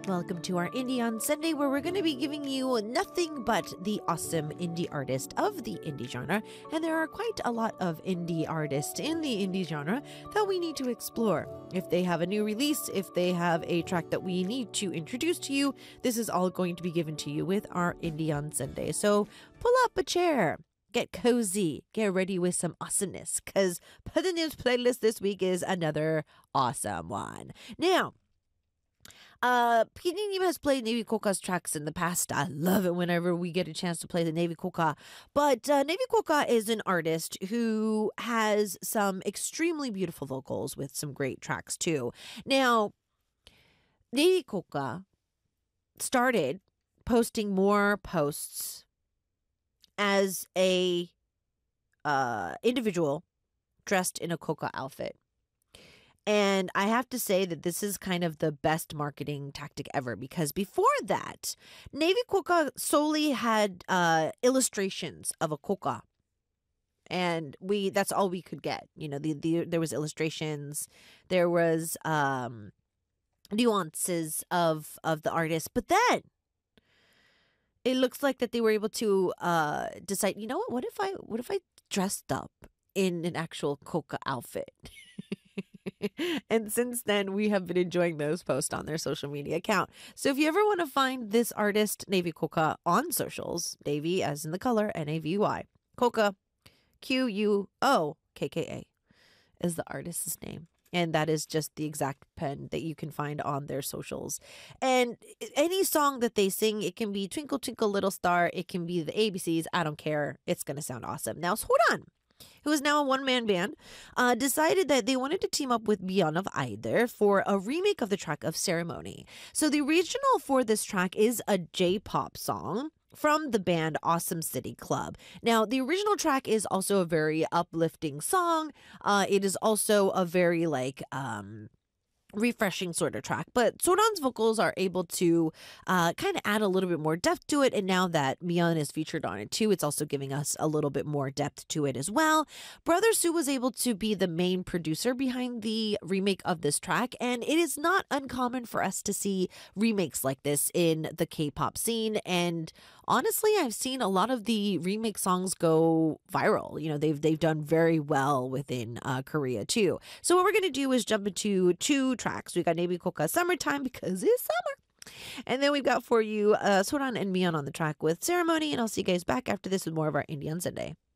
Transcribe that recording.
Welcome to our Indie on Sunday, where we're going to be giving you nothing but the awesome indie artist of the indie genre. And there are quite a lot of indie artists in the indie genre that we need to explore. If they have a new release, if they have a track that we need to introduce to you, this is all going to be given to you with our Indie on Sunday. So pull up a chair. Get cozy, get ready with some awesomeness, because the News playlist this week is another awesome one. Now, PD님 has played Navy Koka's tracks in the past. I love it whenever we get a chance to play the Navy Koka. But Navy Koka is an artist who has some extremely beautiful vocals with some great tracks too. Now, Navy Koka started posting more posts as a individual dressed in a Koka outfit. And I have to say that this is kind of the best marketing tactic ever, because before that, Navy Koka solely had illustrations of a Koka. And that's all we could get. You know, there was illustrations, there was nuances of the artist. But then it looks like that they were able to decide, you know what if I dressed up in an actual Koka outfit? And since then, we have been enjoying those posts on their social media account. So if you ever want to find this artist, Navy Koka, on socials, Navy as in the color, Navy, Koka, Quokka, is the artist's name. And that is just the exact pen that you can find on their socials. And any song that they sing, it can be Twinkle Twinkle Little Star, it can be the ABCs, I don't care. It's going to sound awesome. Now, Soran, who is now a one-man band, decided that they wanted to team up with Beyond of Either for a remake of the track of Ceremony. So the original for this track is a J-pop song from the band Awesome City Club. Now, the original track is also a very uplifting song. It is also a very refreshing sort of track, but Soran's vocals are able to kind of add a little bit more depth to it, and now that Mion is featured on it too, it's also giving us a little bit more depth to it as well. Brother Sue was able to be the main producer behind the remake of this track, and it is not uncommon for us to see remakes like this in the K-pop scene, and honestly, I've seen a lot of the remake songs go viral. You know, they've done very well within Korea too. So what we're going to do is jump into two tracks. We got Navy Koka Summertime, because it's summer. And then we've got for you Soran and Mion on the track with Ceremony. And I'll see you guys back after this with more of our Indie on Sunday.